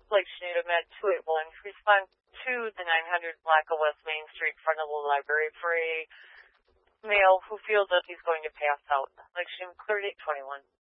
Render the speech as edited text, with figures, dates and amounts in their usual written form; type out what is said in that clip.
Lake Shenandoah Med 281. Respond to the 900 block of West Main Street, front of the library, for a male who feels that he's going to pass out. Lake Shenandoah cleared 821.